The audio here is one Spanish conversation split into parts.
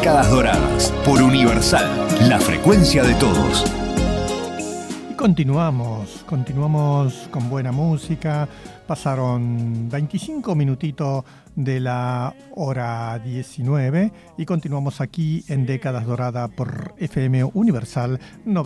Décadas Doradas, por Universal, la frecuencia de todos. Y continuamos con buena música. Pasaron 25 minutitos de la hora 19 y continuamos aquí en Décadas Doradas por FM Universal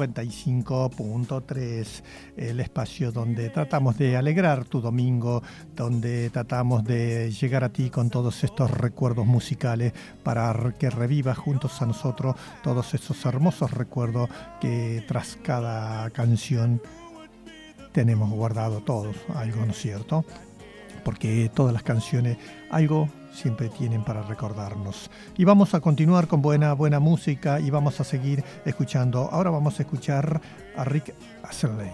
95.3, el espacio donde tratamos de alegrar tu domingo, donde tratamos de llegar a ti con todos estos recuerdos musicales para que revivas juntos a nosotros todos esos hermosos recuerdos que tras cada canción tenemos guardado todos algo, ¿no es cierto? Porque todas las canciones algo siempre tienen para recordarnos. Y vamos a continuar con buena música y vamos a seguir escuchando. Ahora vamos a escuchar a Rick Astley.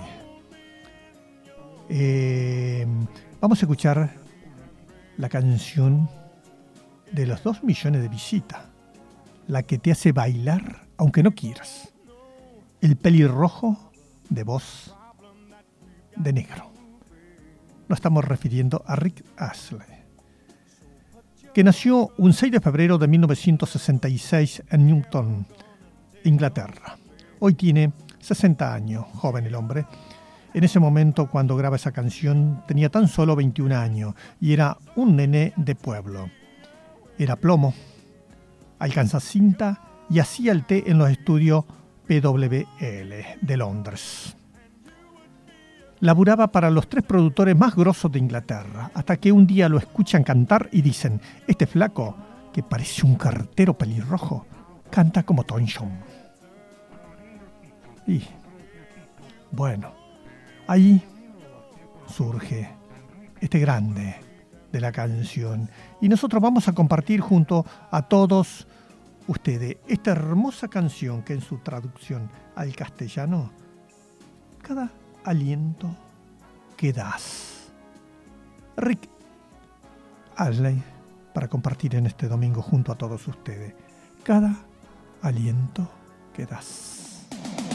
Vamos a escuchar la canción de los 2 millones de visitas, la que te hace bailar aunque no quieras. El pelirrojo de voz de negro. Nos estamos refiriendo a Rick Astley, que nació un 6 de febrero de 1966 en Newton, Inglaterra. Hoy tiene 60 años, joven el hombre. En ese momento, cuando graba esa canción, tenía tan solo 21 años y era un nené de pueblo. Era plomo, alcanza cinta y hacía el té en los estudios PWL de Londres. Laburaba para los 3 productores más grosos de Inglaterra, hasta que un día lo escuchan cantar y dicen: este flaco, que parece un cartero pelirrojo, canta como Tonshon. Y bueno, ahí surge este grande de la canción. Y nosotros vamos a compartir junto a todos ustedes esta hermosa canción que en su traducción al castellano, cada aliento que das. Rick Astley, para compartir en este domingo junto a todos ustedes. Cada aliento que das.